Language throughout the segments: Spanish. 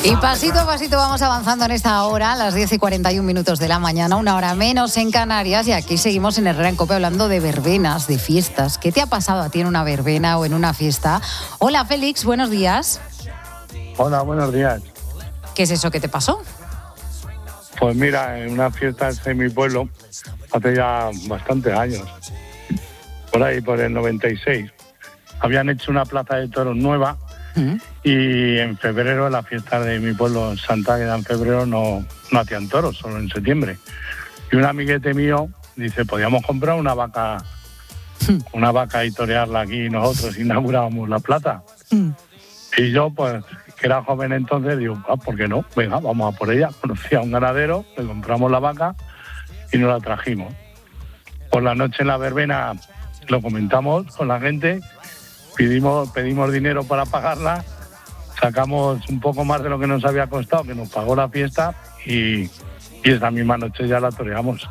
Y pasito a pasito vamos avanzando en esta hora, las 10:41 de la mañana, una hora menos en Canarias, y aquí seguimos en Herrera en Cope hablando de verbenas, de fiestas. ¿Qué te ha pasado a ti en una verbena o en una fiesta? Hola, Félix, buenos días. Hola, buenos días. ¿Qué es eso que te pasó? Pues mira, en una fiesta en mi pueblo, hace ya bastantes años, por ahí, por el 96, habían hecho una plaza de toros nueva. Y en febrero, en la fiesta de mi pueblo, en Santa Águeda, en febrero no hacían toros, solo en septiembre. Y un amiguete mío dice, podíamos comprar una vaca y torearla aquí, y nosotros inaugurábamos la plaza. Y yo, pues, que era joven entonces, digo, ¿por qué no? Venga, vamos a por ella. Conocí a un ganadero, le compramos la vaca y nos la trajimos. Por la noche en la verbena lo comentamos con la gente, pedimos dinero para pagarla, sacamos un poco más de lo que nos había costado, que nos pagó la fiesta, y esa misma noche ya la toreamos.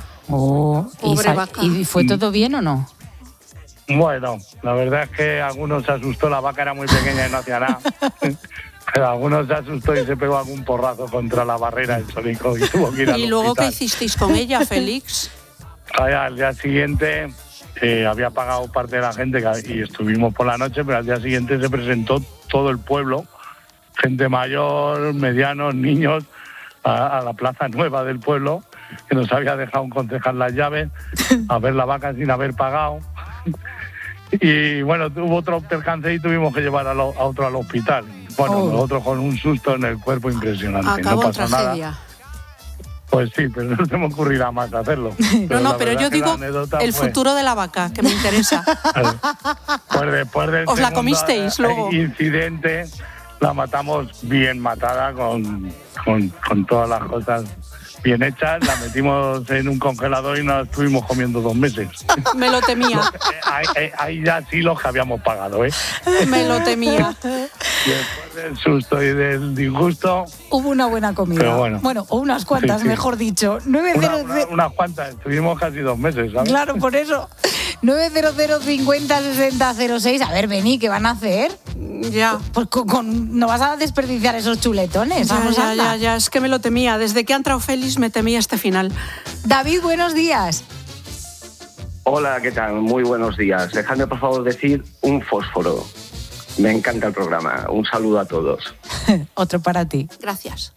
¿Y fue todo bien o no? Bueno, la verdad es que algunos se asustó, la vaca era muy pequeña y no hacía nada. Pero algunos se asustó y se pegó algún porrazo contra la barrera del Solico y tuvo que ir al ¿Y luego hospital. qué hicisteis con ella, Félix? Al día siguiente había pagado parte de la gente y estuvimos por la noche, pero al día siguiente se presentó todo el pueblo, gente mayor, medianos, niños, a la plaza nueva del pueblo, que nos había dejado un concejal las llaves, a ver la vaca sin haber pagado. Y bueno, hubo otro percance y tuvimos que llevar a otro al hospital. Bueno, nosotros con un susto en el cuerpo impresionante. Acabó no pasó en tragedia. Nada. Pues sí, pero no se me ocurrirá más hacerlo. Pero yo digo el futuro de la vaca, que me interesa. Pues después del ¿Os la comisteis luego? Incidente, la matamos bien matada, con todas las cosas bien hechas, la metimos en un congelador y nos estuvimos comiendo 2 meses. Me lo temía. Ahí ya sí los que habíamos pagado, ¿eh? Me lo temía. Y después del susto y del disgusto... Hubo una buena comida. Pero bueno, o unas cuantas, sí. mejor dicho. Unas cuantas, estuvimos casi 2 meses, ¿sabes? Claro, por eso. 900 50 60 06. A ver, Beni, ¿qué van a hacer? Ya. Pues no vas a desperdiciar esos chuletones. Ya, es que me lo temía. Desde que ha entrado Félix me temía este final. David, buenos días. Hola, ¿qué tal? Muy buenos días. Dejadme, por favor, decir un fósforo. Me encanta el programa. Un saludo a todos. Otro para ti. Gracias.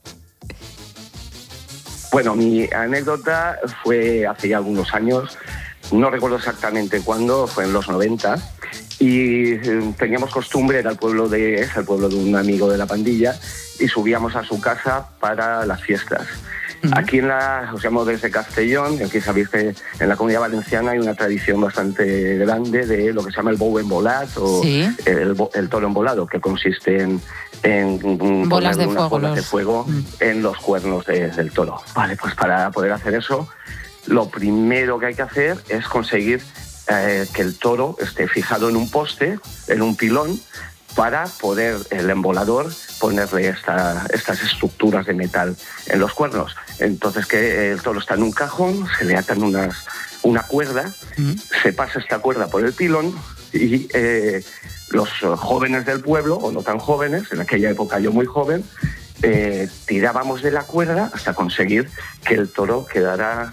Bueno, mi anécdota fue hace ya algunos años. No recuerdo exactamente cuándo, fue en los 90. Y teníamos costumbre, es el pueblo de un amigo de la pandilla, y subíamos a su casa para las fiestas. Aquí os llamo desde Castellón, y aquí sabéis que en la Comunidad Valenciana hay una tradición bastante grande de lo que se llama el bou embolat, o ¿sí? el toro embolado, que consiste en bolas poner de bolas de fuego en los cuernos del toro. Vale, pues para poder hacer eso, lo primero que hay que hacer es conseguir que el toro esté fijado en un poste, en un pilón, para poder el embolador ponerle estas estructuras de metal en los cuernos. Entonces, que el toro está en un cajón, se le atan una cuerda, se pasa esta cuerda por el pilón y los jóvenes del pueblo, o no tan jóvenes, en aquella época yo muy joven, tirábamos de la cuerda hasta conseguir que el toro quedara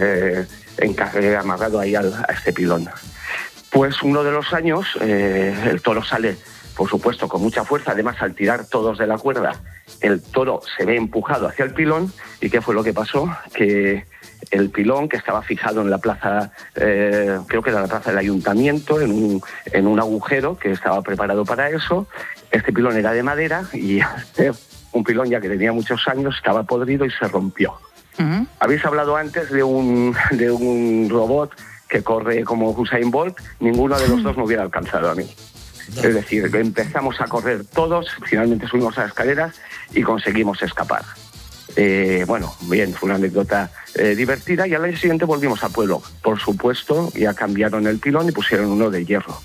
amarrado ahí a este pilón. Pues uno de los años el toro sale, por supuesto, con mucha fuerza. Además, al tirar todos de la cuerda, el toro se ve empujado hacia el pilón. ¿Y qué fue lo que pasó? Que el pilón, que estaba fijado en la plaza, creo que era la plaza del ayuntamiento, en un agujero que estaba preparado para eso, este pilón era de madera y un pilón ya que tenía muchos años, estaba podrido y se rompió. Habéis hablado antes de un robot que corre como Usain Bolt. Ninguno de los dos me hubiera alcanzado a mí. Es decir, empezamos a correr todos, finalmente subimos a las escaleras y conseguimos escapar. Bueno, bien, fue una anécdota divertida, y al año siguiente volvimos al pueblo. Por supuesto, ya cambiaron el pilón y pusieron uno de hierro.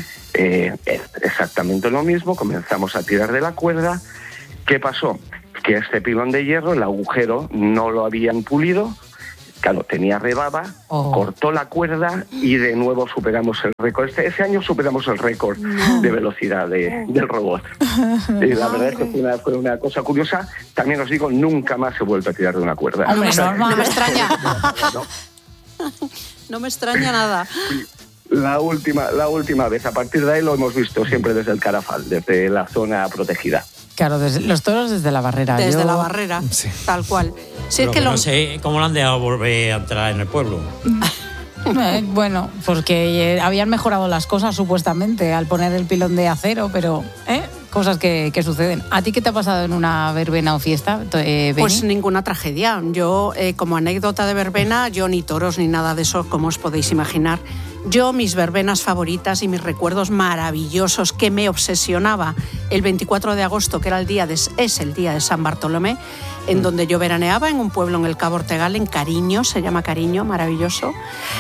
Exactamente lo mismo, comenzamos a tirar de la cuerda. ¿Qué pasó? Que este pilón de hierro, el agujero no lo habían pulido, Claro, tenía rebaba, cortó la cuerda y de nuevo superamos el récord. Ese año superamos el récord de velocidad del robot. Y la verdad es que fue una cosa curiosa. También os digo, nunca más se vuelve a tirar de una cuerda. Hombre, no me extraña. No. No me extraña nada. La última vez. A partir de ahí lo hemos visto siempre desde el Carafal, desde la zona protegida. Claro, los toros desde la barrera. Desde la barrera, tal cual. Si es que no sé cómo lo han dejado volver a entrar en el pueblo. Bueno, porque habían mejorado las cosas supuestamente al poner el pilón de acero, pero cosas que suceden. ¿A ti qué te ha pasado en una verbena o fiesta, Beni? Pues ninguna tragedia. Yo, como anécdota de verbena, yo ni toros ni nada de eso, como os podéis imaginar. Yo, mis verbenas favoritas y mis recuerdos maravillosos que me obsesionaba el 24 de agosto, que era es el día de San Bartolomé, en donde yo veraneaba en un pueblo en el Cabo Ortegal, en Cariño, se llama Cariño, maravilloso.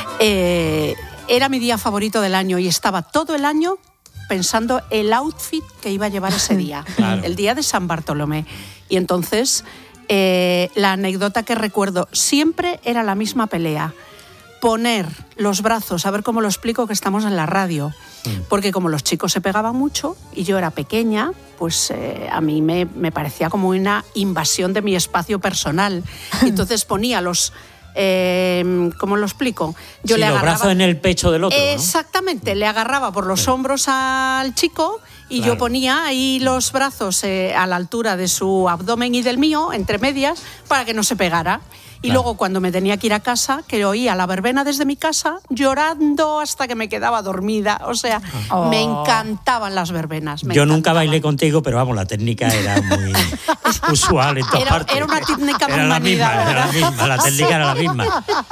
Era mi día favorito del año y estaba todo el año pensando el outfit que iba a llevar ese día, claro. El día de San Bartolomé. Y entonces, la anécdota que recuerdo siempre era la misma pelea. Poner los brazos, a ver cómo lo explico que estamos en la radio, porque como los chicos se pegaban mucho y yo era pequeña, pues a mí me parecía como una invasión de mi espacio personal. Entonces ponía los... ¿cómo lo explico? Yo le agarraba, los brazos en el pecho del otro, exactamente, ¿no? Le agarraba por los hombros al chico y claro. Yo ponía ahí los brazos a la altura de su abdomen y del mío, entre medias, para que no se pegara. Y claro. Luego cuando me tenía que ir a casa, que oía la verbena desde mi casa, llorando hasta que me quedaba dormida. O sea, me encantaban las verbenas. Yo nunca bailé contigo, pero vamos, la técnica era muy usual en todas partes. Era una técnica muy manida. La técnica era la misma.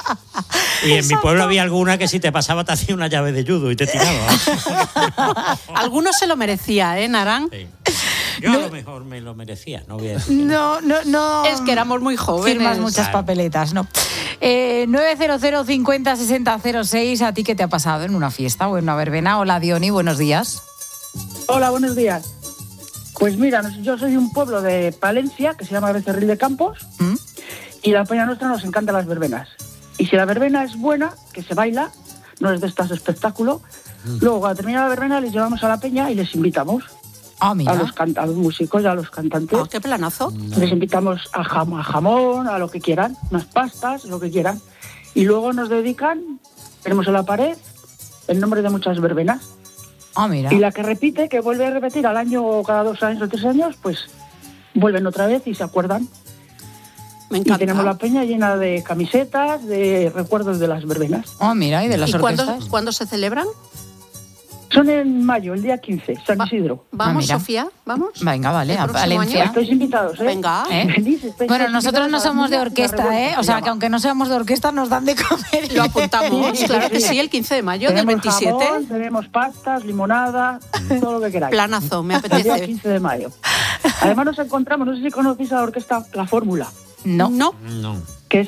Y en mi pueblo había alguna que si te pasaba te hacía una llave de judo y te tiraba. Algunos se lo merecía, Narán? Sí. Yo a lo mejor me lo merecía, no voy a decir. No. Es que éramos muy jóvenes. Firmas muchas papeletas, ¿no? 900 50 60 06, ¿a ti qué te ha pasado en una fiesta o en una verbena? Hola, Diony, buenos días. Hola, buenos días. Pues mira, yo soy de un pueblo de Palencia que se llama Becerril de Campos y la peña nuestra nos encantan las verbenas. Y si la verbena es buena, que se baila, no es de estas espectáculo, luego cuando termina la verbena les llevamos a la peña y les invitamos. Mira. A los músicos y a los cantantes. ¡Qué planazo! Les invitamos a jamón, a lo que quieran, unas pastas, lo que quieran. Y luego nos dedican, tenemos en la pared, el nombre de muchas verbenas. Mira. Y la que repite, que vuelve a repetir al año o cada 2 años o 3 años, pues vuelven otra vez y se acuerdan. Me encanta. Y tenemos la peña llena de camisetas, de recuerdos de las verbenas. Mira, y de las orquestas. ¿Cuándo se celebran? Son en mayo, el día 15, San Isidro. ¿Vamos, Sofía? ¿Vamos? Venga, vale, a Valencia. Estáis invitados, ¿eh? Venga. Bueno, nosotros no somos de orquesta, O sea, que aunque no seamos de orquesta, nos dan de comer. Lo apuntamos, claro que sí, el 15 de mayo del 27. Jamón, tenemos pastas, limonada, todo lo que queráis. Planazo, me apetece. El día 15 de mayo. Además nos encontramos, no sé si conocéis a la orquesta La Fórmula. No. Que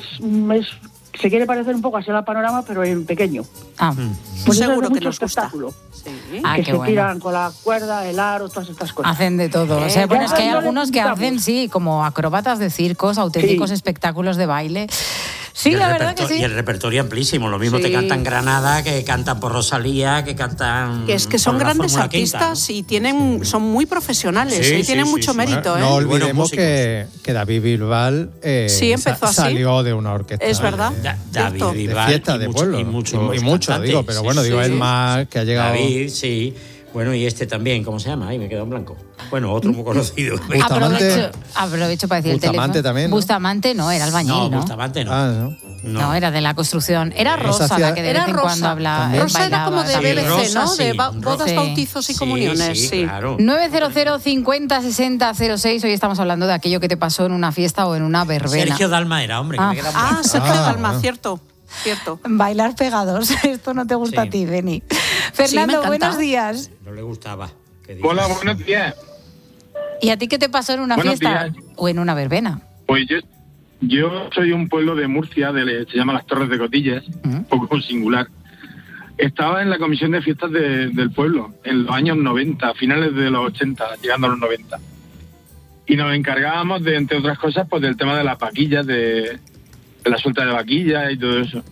se quiere parecer un poco así a la Panorama, pero en pequeño. Pues seguro es que nos gusta. Sí. Que se tiran con la cuerda, el aro, todas estas cosas. Hacen de todo. O sea, bueno, es que hay algunos que hacen, como acrobatas de circos, auténticos espectáculos de baile. Sí, la verdad que sí. Y el repertorio amplísimo. Lo mismo te cantan Granada, que cantan por Rosalía, que cantan... Que es que son grandes artistas y son muy profesionales y tienen mucho mérito. No olvidemos que David Bisbal empezó así. Salió de una orquesta. Es verdad. David Bisbal. De fiesta de pueblo. Y mucho, digo, pero bueno, digo, él más que ha llegado... David, sí. Bueno, y este también, ¿cómo se llama? Ahí me quedó en blanco. Bueno, otro muy conocido. Aprovecho para decir Bustamante el teléfono. También, ¿no? Bustamante no, era albañil, ¿no? Bustamante no. No, era de la construcción. Era Rosa la que de vez en cuando hablaba. Rosa era como de BBC, Rosa, ¿no? De bodas, bautizos y comuniones. Sí, claro. 900 50 60 06. Hoy estamos hablando de aquello que te pasó en una fiesta o en una verbena. Sergio Dalma era, hombre. Que me queda blanco. Sergio Dalma, cierto. Bailar pegados. Esto no te gusta a ti, Beni. Fernando, buenos días. No le gustaba. Hola, buenos días. ¿Y a ti qué te pasó en una fiesta o en una verbena? Pues yo soy de un pueblo de Murcia, se llama Las Torres de Cotillas, un poco singular. Estaba en la comisión de fiestas del pueblo, en los años 90, finales de los 80, llegando a los 90. Y nos encargábamos de, entre otras cosas, pues del tema de las vaquillas, de la suelta de vaquilla y todo eso.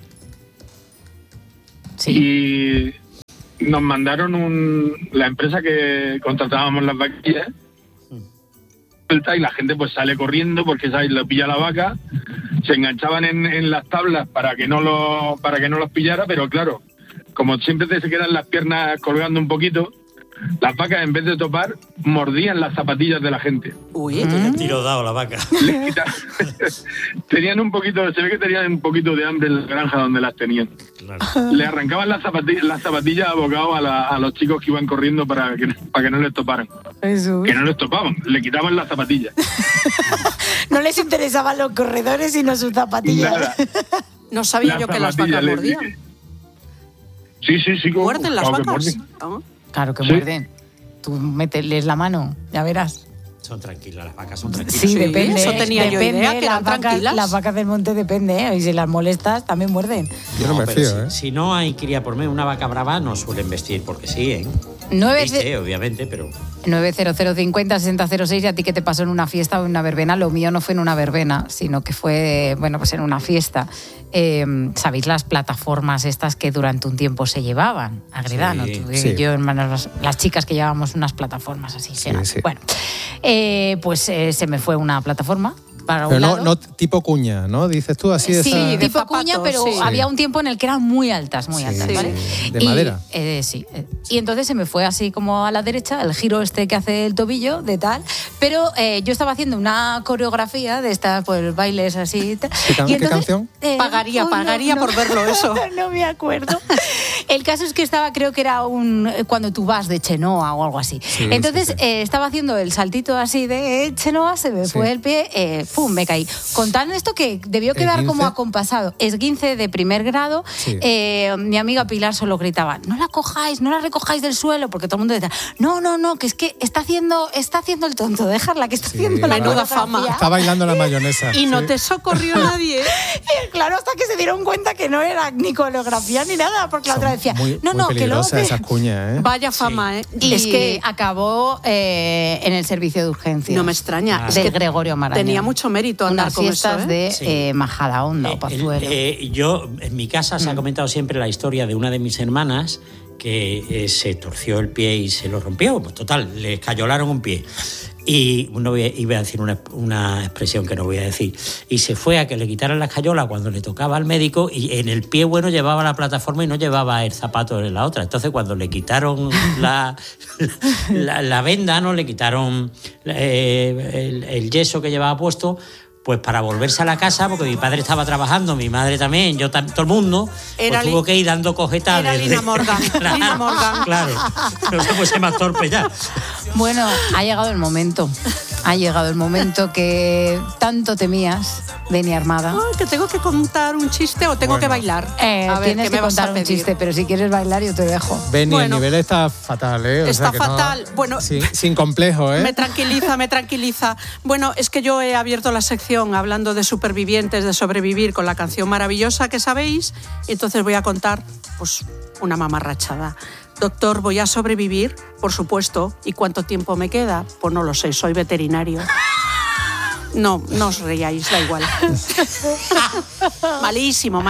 Sí. Y nos mandaron la empresa que contratábamos las vaquillas, y la gente pues sale corriendo porque, ¿sabes?, lo pilla la vaca, se enganchaban en las tablas para que no los pillara, pero claro, como siempre se quedan las piernas colgando un poquito, las vacas, en vez de topar, mordían las zapatillas de la gente. Uy, tiro dado la vaca. Tenían un poquito, se ve que tenían un poquito de hambre en la granja donde las tenían. Claro. Le arrancaban las zapatillas a bocado a los chicos que iban corriendo para que no les toparan. Jesús. Que no les topaban, le quitaban las zapatillas. No les interesaban los corredores sino sus zapatillas. Nada. No sabía yo que las vacas mordían. Sí. ¿Muerden las vacas? Claro que muerden. Tú mételes la mano, ya verás. Son tranquilas, las vacas son tranquilas. Sí, depende. Eso tenía yo idea, que eran tranquilas. Las vacas del monte depende, y si las molestas también muerden. Yo no me fío, si no hay cría por medio, una vaca brava no suelen vestir, porque sí, ¿eh? Obviamente, pero... 900506006. ¿Y a ti qué te pasó en una fiesta o en una verbena? Lo mío no fue en una verbena, sino que fue, pues en una fiesta. ¿Sabéis las plataformas estas que durante un tiempo se llevaban? Agredano, sí. Yo, hermanos, las chicas que llevábamos unas plataformas así. Sí. Bueno, pues se me fue una plataforma para un pero lado. no tipo cuña, ¿no? Dices tú así de Sí, esa... tipo cuña, pero había un tiempo en el que eran muy altas, ¿vale? ¿De madera? Sí. Y entonces se me fue así como a la derecha, el giro que hace el tobillo, de tal. Pero yo estaba haciendo una coreografía de estas, pues, bailes así. ¿Qué canción? Pagaría por verlo eso. No me acuerdo. El caso es que creo que era cuando tú vas de Chenoa o algo así. Sí, entonces estaba haciendo el saltito así de Chenoa, se me fue el pie, ¡pum!, me caí. Contando esto que debió quedar como acompasado. Esguince de primer grado. Sí. Mi amiga Pilar solo gritaba, no la recojáis del suelo, porque todo el mundo decía, no, que es que está haciendo el tonto, dejarla, que está haciendo la menuda fama. Está bailando la mayonesa. Y no te socorrió nadie. Claro, hasta que se dieron cuenta que no era ni coreografía ni nada, porque la otra decía, muy que luego... esas cuñas, ¿eh? Vaya fama, ¿eh? Y es que acabó en el servicio de urgencias. No me extraña. Es que Gregorio Marañón. Tenía mucho mérito andar con fiestas eso, de Majadahonda o Pozuelo. Yo, en mi casa se ha comentado siempre la historia de una de mis hermanas que se torció el pie y se lo rompió. Pues total, le escayolaron un pie. Y iba a decir una expresión que no voy a decir. Y se fue a que le quitaran la escayola cuando le tocaba al médico, y en el pie bueno llevaba la plataforma y no llevaba el zapato en la otra. Entonces cuando le quitaron la venda, ¿no?, le quitaron el yeso que llevaba puesto, pues para volverse a la casa, porque mi padre estaba trabajando, mi madre también, yo también, todo el mundo, pues tuvo que ir dando cogetadas. Era Lina Morgan. Lina Morgan. Claro, no se fuese más torpe ya. Bueno, ha llegado el momento que tanto temías, Beni Armada. ¿Que tengo que contar un chiste o tengo que bailar? A ver, tienes que contar un chiste, pero si quieres bailar yo te dejo. Beni, el nivel está fatal, ¿eh? Está fatal. Bueno, sin complejo, ¿eh? Me tranquiliza. Bueno, es que yo he abierto la sección hablando de supervivientes, de sobrevivir, con la canción maravillosa que sabéis, y entonces voy a contar, pues, una mamarrachada. Doctor, ¿voy a sobrevivir? Por supuesto. ¿Y cuánto tiempo me queda? Pues no lo sé, soy veterinario. No os reíais, da igual. Malísimo.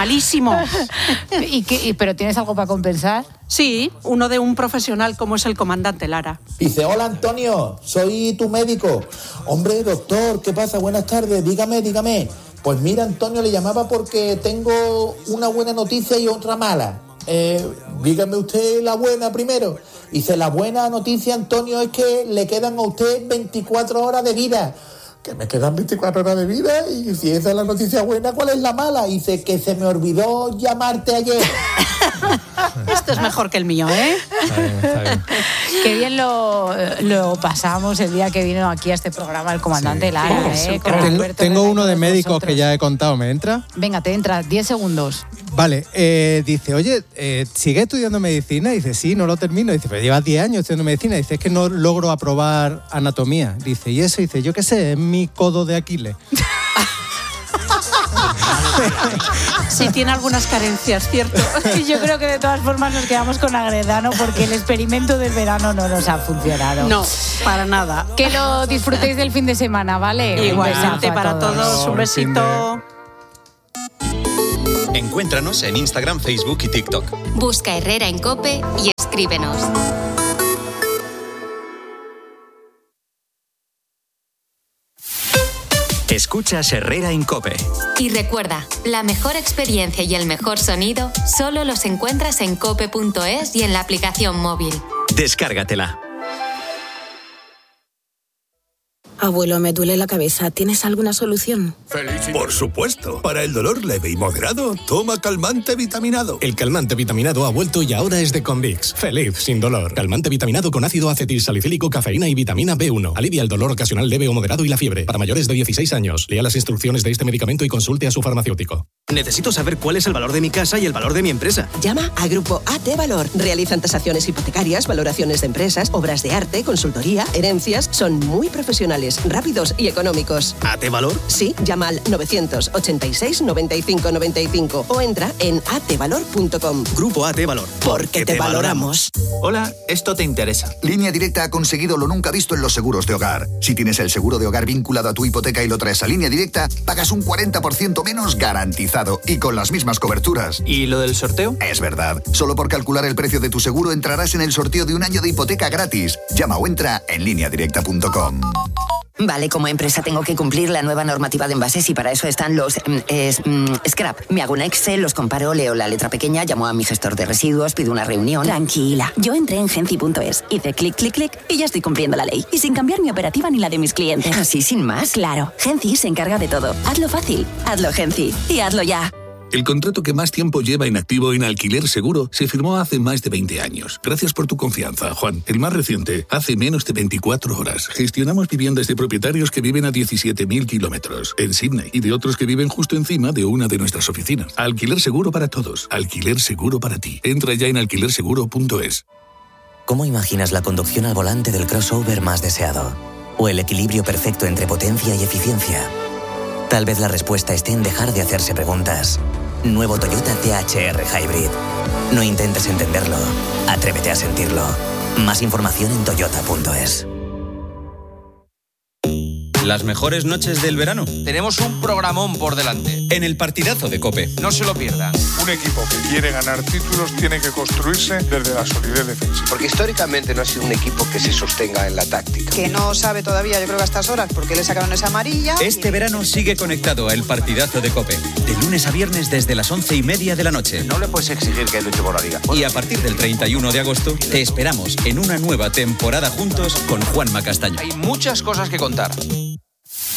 ¿Pero tienes algo para compensar? Sí, uno de un profesional como es el comandante Lara. Dice, hola Antonio, soy tu médico. Hombre, doctor, ¿qué pasa? Buenas tardes, dígame. Pues mira, Antonio, le llamaba porque tengo una buena noticia y otra mala. Dígame usted la buena primero. Dice, la buena noticia, Antonio, es que le quedan a usted 24 horas de vida. Que me quedan 24 horas de vida, y si esa es la noticia buena, ¿cuál es la mala? Dice, que se me olvidó llamarte ayer. Esto es mejor que el mío, ¿eh? Está bien. Qué bien lo pasamos el día que vino aquí a este programa el comandante Lara, ¿eh? Tengo uno de médicos que ya he contado, ¿me entra? Venga, te entra, 10 segundos. Vale, dice, oye, ¿sigue estudiando medicina? Dice, sí, no lo termino. Dice, pero llevas 10 años estudiando medicina. Dice, es que no logro aprobar anatomía. Dice, ¿y eso? Dice, yo qué sé, es mi codo de Aquiles. Sí, tiene algunas carencias, ¿cierto? Yo creo que de todas formas nos quedamos con Agredano porque el experimento del verano no nos ha funcionado. No, para nada. Que lo disfrutéis del fin de semana, ¿vale? Igualmente para todos, un besito. Encuéntranos en Instagram, Facebook y TikTok. Busca Herrera en COPE y escríbenos. Escuchas Herrera en COPE. Y recuerda, la mejor experiencia y el mejor sonido solo los encuentras en cope.es y en la aplicación móvil. Descárgatela. Abuelo, me duele la cabeza. ¿Tienes alguna solución? Por supuesto. Para el dolor leve y moderado, toma calmante vitaminado. El calmante vitaminado ha vuelto y ahora es de Convix. Feliz, sin dolor. Calmante vitaminado con ácido acetilsalicílico, cafeína y vitamina B1. Alivia el dolor ocasional leve o moderado y la fiebre. Para mayores de 16 años. Lea las instrucciones de este medicamento y consulte a su farmacéutico. Necesito saber cuál es el valor de mi casa y el valor de mi empresa. Llama a Grupo AT Valor. Realizan tasaciones hipotecarias, valoraciones de empresas, obras de arte, consultoría, herencias. Son muy profesionales, rápidos y económicos. ¿AT Valor? Sí, llama al 986 95 95 o entra en atvalor.com. Grupo AT Valor. Porque te valoramos. Hola, esto te interesa. Línea Directa ha conseguido lo nunca visto en los seguros de hogar. Si tienes el seguro de hogar vinculado a tu hipoteca y lo traes a Línea Directa, pagas un 40% menos garantizado y con las mismas coberturas. ¿Y lo del sorteo? Es verdad. Solo por calcular el precio de tu seguro entrarás en el sorteo de un año de hipoteca gratis. Llama o entra en lineadirecta.com. Vale, como empresa tengo que cumplir la nueva normativa de envases y para eso están los scrap. Me hago un Excel, los comparo, leo la letra pequeña, llamo a mi gestor de residuos, pido una reunión. Tranquila, yo entré en genci.es, hice clic, clic, clic y ya estoy cumpliendo la ley. Y sin cambiar mi operativa ni la de mis clientes. ¿Así sin más? Claro, Genci se encarga de todo. Hazlo fácil, hazlo Genci y hazlo ya. El contrato que más tiempo lleva inactivo en Alquiler Seguro se firmó hace más de 20 años. Gracias por tu confianza, Juan. El más reciente, hace menos de 24 horas. Gestionamos viviendas de propietarios que viven a 17.000 kilómetros en Sydney y de otros que viven justo encima de una de nuestras oficinas. Alquiler Seguro para todos. Alquiler Seguro para ti. Entra ya en alquilerseguro.es. ¿Cómo imaginas la conducción al volante del crossover más deseado? ¿O el equilibrio perfecto entre potencia y eficiencia? Tal vez la respuesta esté en dejar de hacerse preguntas. Nuevo Toyota THR Hybrid. No intentes entenderlo. Atrévete a sentirlo. Más información en toyota.es. Las mejores noches del verano. Tenemos un programón por delante. En el partidazo de COPE. No se lo pierdan. Un equipo que quiere ganar títulos tiene que construirse desde la solidez defensiva. Porque históricamente no ha sido un equipo que se sostenga en la táctica. Que no sabe todavía, yo creo que a estas horas, porque le sacaron esa amarilla. Este verano sigue conectado a el partidazo de COPE. De lunes a viernes desde las 11:30 de la noche. No le puedes exigir que luche por la liga. Y a partir del 31 de agosto te esperamos en una nueva temporada juntos con Juanma Castaño. Hay muchas cosas que contar.